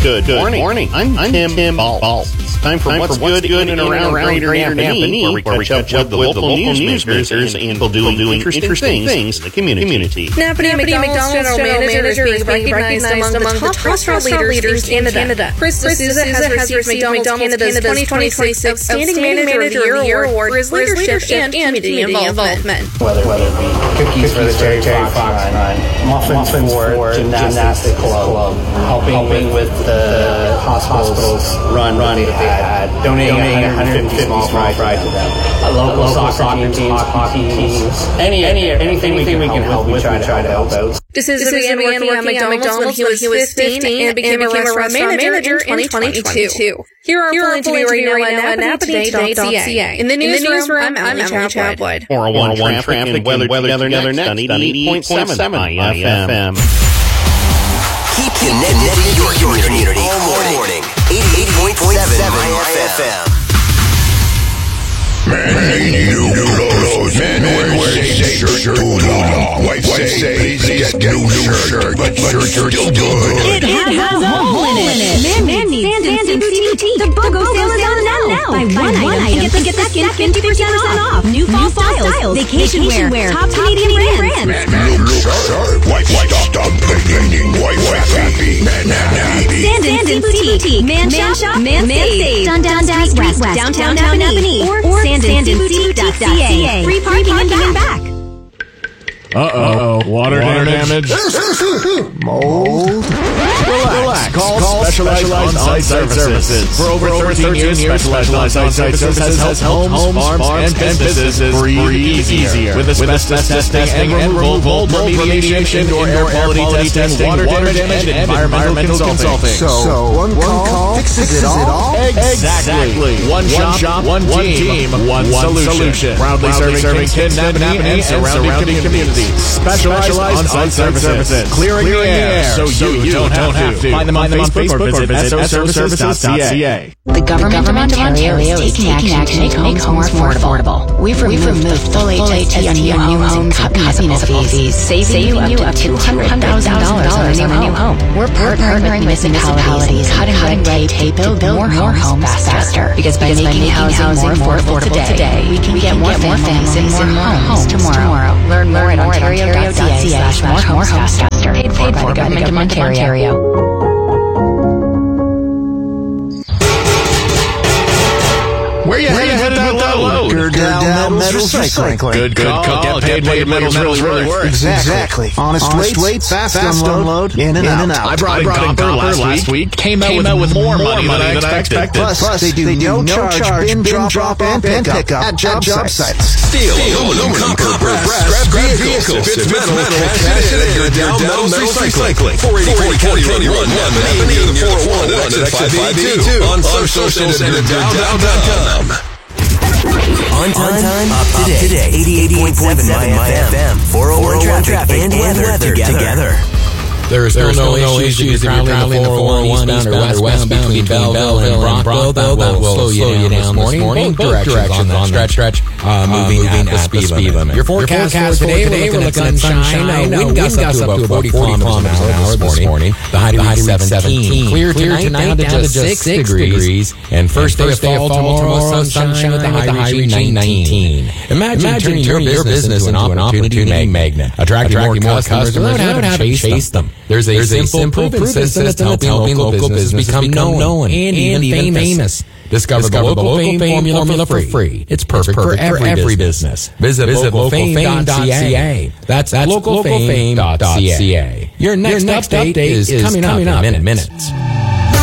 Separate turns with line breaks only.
Good morning. I'm Tim Balls. It's time for what's good in and around Greater Napanee, where we catch up with the local newsmakers and people doing interesting things in the community.
Napanee McDonald's General Manager is recognized among the top restaurant leaders in Canada. Chris D'Souza has received McDonald's Canada's 2026 Outstanding Manager of the Year Award for his leadership and community involvement.
Whether it be cookies for the Terry Fox Run, muffins for Gymnastic Club, helping with the hospital's run that they had, donating 150 small fry to them, local soccer teams, hockey teams, anything we can help with, we try to help out.
D'Souza began working at McDonald's when he was 15 and became a restaurant manager in 2022. Here are our full interview right now at napanee.ca. In the newsroom, I'm Emily Chadwood.
401 traffic and weather together next on 88.7 IFM.
Keep connected to your community all morning. 88.7 IFM.
Man, new clothes. Men wear shirt too long. Wife say, please get new shirt, but shirt's still good.
It has a hole in it. Man needs Sand Boutique. The BOGO sale is on now. Buy one item and get the second 50% off. New fall styles, vacation wear, top Canadian brands.
Man, look sharp. Wife stop complaining. Wife happy. Man happy.
Sand Boutique. Man shop, man save. Downtown West, downtown Napanee, or sandandboutique.ca. Free parking and back.
Water damage.
Mold.
Relax. Call Specialized On-Site Services. For over 13 years, Specialized On-Site Services has homes, farms, and businesses breathe easier. With asbestos testing and mold remediation, indoor air quality testing, water damage, and environmental consulting.
So, one call fixes it all?
Exactly. One shop, one team, one solution. Proudly serving Kingston, Napanee, and surrounding communities. Specialized On-Site Services. Clearing the air so you don't have to. Find them on Facebook or visit soservices.ca.
The government of Ontario is taking action to make homes more affordable. We've removed full HST on new homes and cut municipalities, saving you up to $200,000 on a new home. We're partnering with municipalities, cutting red tape to build more homes faster. Because by making housing more affordable today, we can get more families in more homes tomorrow. Learn more at ontario.ca/more homes faster. Paid for by the government of Ontario.
Where you headed with that load?
Gerdau Metals Recycling.
Good call. Get paid where your metals really work.
Exactly. Honest weights, fast unload, in and out.
I brought in copper last week. Came out with more money than I expected.
Plus, they do no charge bin drop and pick up at job sites.
Steel, aluminum, copper, brass, scrap vehicles, fits metal, cash it at Gerdau Metals Recycling. 480 County Road 1, Napanee, near the 401 exit 582. On socials and at Gerdau.com. On time, up to date. 88.7 IFM. 401 traffic and weather together.
There is no issues if you're traveling the 401 eastbound or westbound between Belleville and Brockville. That will slow you down this morning. Both directions on that stretch, moving at the speed limit. Your forecast for today, we're looking at sunshine. Wind gusts up to about 40 kilometers an hour this morning. The high to reach 17. Clear tonight down to just 6 degrees. And first day of fall tomorrow, sunshine with the high reaching 19. Imagine turning your business into an opportunity magnet. Attracting more customers without having to chase them. There's a simple, proven system that's helping local business become known and even famous. Discover the local fame formula for free. It's perfect for every business. Visit localfame.ca. That's localfame.ca. Your next update is coming up in minutes.